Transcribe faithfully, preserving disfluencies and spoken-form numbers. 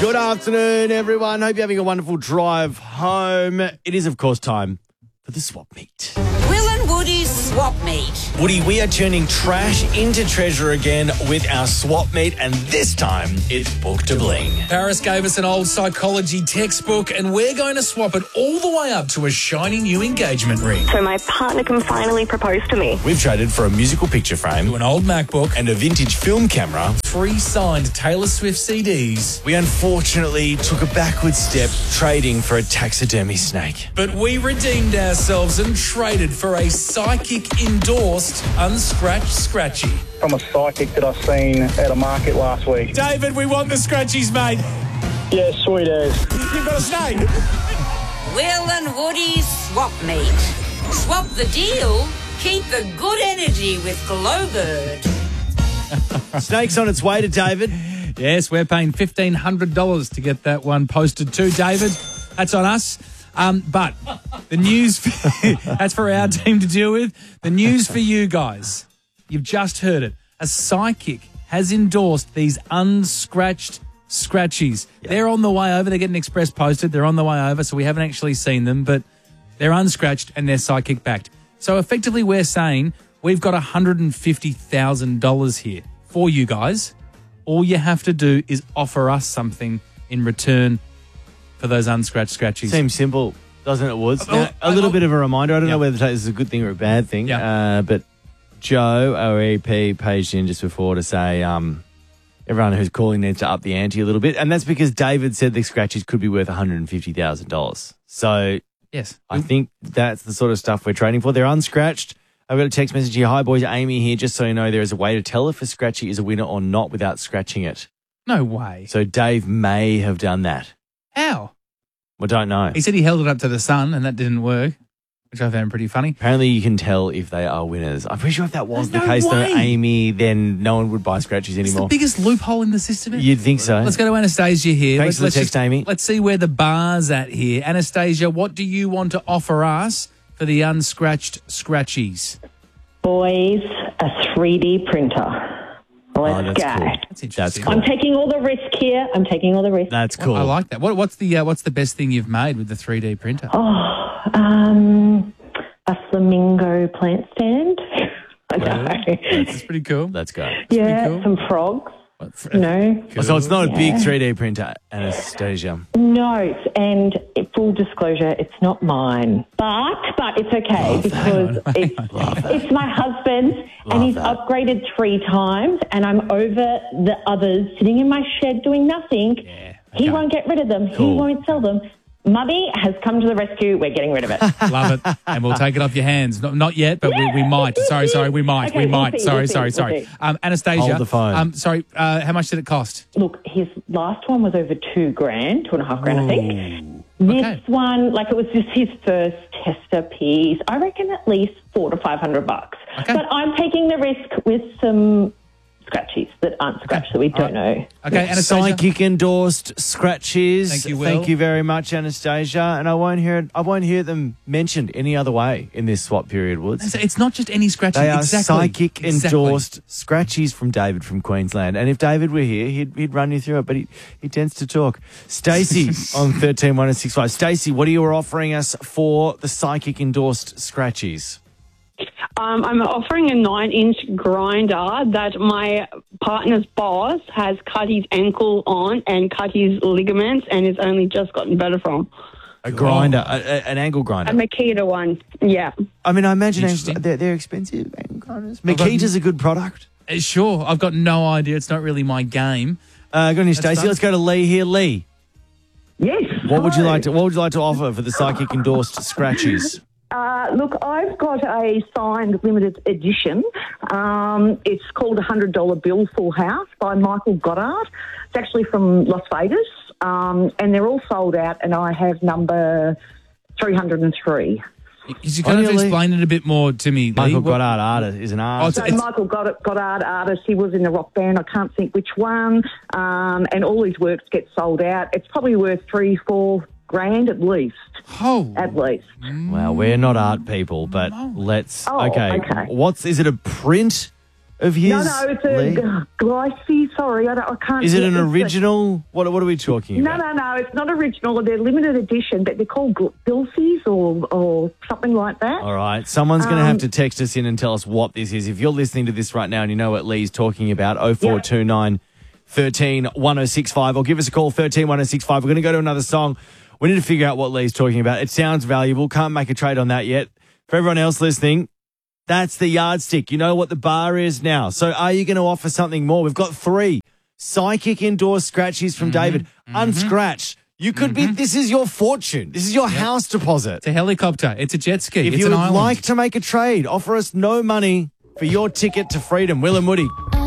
Good afternoon, everyone. Hope you're having a wonderful drive home. It is, of course, time for the swap meet. Will and Woody's swap meet. Woody, we are turning trash into treasure again with our swap meet, and this time it's book to bling. Paris gave us an old psychology textbook, and we're going to swap it all the way up to a shiny new engagement ring. So my partner can finally propose to me. We've traded for a musical picture frame, To an old MacBook, and a vintage film camera. three signed Taylor Swift C Ds. We unfortunately took a backward step, trading for a taxidermy snake. But we redeemed ourselves and traded for a psychic-endorsed unscratched scratchy. From a psychic that I seen at a market last week. David, we want the scratchies, mate. Yeah, sweet as. You've got a snake. Will and Woody's swap meet. Swap the deal. Keep the good energy with Glowbird. Snake's on its way to David. Yes, we're paying fifteen hundred dollars to get that one posted to David. That's on us. Um, but the news, that's for our team to deal with. The news for you guys, you've just heard it. A psychic has endorsed these unscratched scratchies. Yep. They're on the way over. They're getting express posted. They're on the way over, so we haven't actually seen them, but they're unscratched and they're psychic backed. So effectively we're saying we've got one hundred fifty thousand dollars here for you guys. All you have to do is offer us something in return for those unscratched scratchies. Seems simple, doesn't it, Woods? Oh, Now, a I- little I- bit of a reminder. I don't Yeah. know whether this is a good thing or a bad thing, Yeah. uh, but Joe, our E P, paged in just before to say um, everyone who's calling needs to up the ante a little bit, and that's because David said the scratchies could be worth one hundred fifty thousand dollars. So Yes. I think that's the sort of stuff we're trading for. They're unscratched. I've got a text message here. Hi, boys. Amy here. Just so you know, there is a way to tell if a scratchy is a winner or not without scratching it. No way. So Dave may have done that. How? I don't know. He said he held it up to the sun and that didn't work, which I found pretty funny. Apparently, you can tell if they are winners. I'm pretty sure if that was There's the no case, way. though, Amy, then no one would buy scratchies It's the anymore. biggest loophole in the system. You'd think so. Let's go to Anastasia here. Thanks for the let's text, just- Amy. Let's see where the bar's at here. Anastasia, what do you want to offer us for the unscratched scratchies? Boys, a three D printer. Let's Oh, that's go. cool. That's That's interesting. cool. I'm taking all the risk here. I'm taking all the risk. That's cool. I like that. What, what's the uh, what's the best thing you've made with the three D printer? Oh, um, a flamingo plant stand. I know. That's pretty cool. Let's go. Yeah, cool. some frogs. What, fr- No, So it's not a big Yeah. three D printer, Anastasia. no, and full disclosure, it's not mine. But but it's okay because it's it's my husband's, and he's that. upgraded three times, and I'm over the others sitting in my shed doing nothing. Yeah, He okay. won't get rid of them. Cool. He won't sell them. Mummy has come to the rescue. We're getting rid of it. Love it. And we'll take it off your hands. Not, not yet, but we, we might. Sorry, sorry, we might. Okay, we we'll might. see, sorry, we'll see, sorry, we'll sorry. see. Um, Anastasia. Hold the phone. Um, sorry, uh, how much did it cost? Look, his last one was over two grand, two and a half grand, I think. This Okay. one, like it was just his first tester piece. I reckon at least four to five hundred bucks. Okay. But I'm taking the risk with some scratchies that aren't scratched that we don't know. Okay, Anastasia. Psychic endorsed scratchies. Thank you, Will. Thank you very much, Anastasia. And I won't hear it, I won't hear them mentioned any other way in this swap period, Woods. So it's not just any scratchies. They are exactly. psychic Exactly. endorsed scratchies from David from Queensland. And if David were here, he'd, he'd run you through it, but he, he tends to talk. Stacey on thirteen one six five. Stacey, what are you offering us for the psychic endorsed scratchies? Um, I'm offering a nine-inch grinder that my partner's boss has cut his ankle on and cut his ligaments and has only just gotten better from. A grinder, a, a, an angle grinder. A Makita one, yeah. I mean, I imagine Interesting. angle, they're, they're expensive angle grinders. I've got- Makita's a good product. Uh, sure, I've got no idea. It's not really my game. Uh, good on you, That's Stacey. fun. Let's go to Lee here. Lee, Yes. what would you hello. like to what would you like to offer for the psychic endorsed scratchies? Uh, look, I've got a signed limited edition. Um, it's called a one hundred dollar Bill Full House by Michael Goddard. It's actually from Las Vegas, um, and they're all sold out, and I have number three hundred three. Could you kind of Honestly, explain it a bit more to me, Lee? Michael What- Goddard artist is an Oh, artist. So it's- Michael Goddard, Goddard, artist, he was in the rock band, I can't think which one, um, and all his works get sold out. It's probably worth three, four grand at least, Oh, at least. Well, we're not art people, but let's. Oh, okay. okay. What's is it a print of his? No, no, it's a Lee? g- Glycee. Sorry, I, don't, I can't. Is it yeah, an it's a- original? What, what are we talking No, about? no, no. It's not original. They're limited edition, but they're called gl- Bilsies or or something like that. All right. Someone's going to have Um, to text us in and tell us what this is. If you're listening to this right now and you know what Lee's talking about, oh four two nine, one three, one oh six five, or give us a call, one three, one oh six five. We're going to go to another song. We need to figure out what Lee's talking about. It sounds valuable. Can't make a trade on that yet. For everyone else listening, that's the yardstick. You know what the bar is now. So are you going to offer something more? We've got three psychic indoor scratchies from David. Unscratch. You could be, this is your fortune. This is your house deposit. It's a helicopter. It's a jet ski. If it's you an would island. like to make a trade, offer us no money for your ticket to freedom. Will and Woody.